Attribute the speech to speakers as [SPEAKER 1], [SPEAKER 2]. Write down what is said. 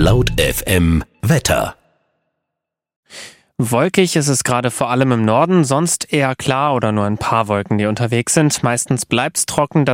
[SPEAKER 1] Laut FM Wetter.
[SPEAKER 2] Wolkig ist es gerade vor allem im Norden, sonst eher klar oder nur ein paar Wolken, die unterwegs sind. Meistens bleibt's trocken.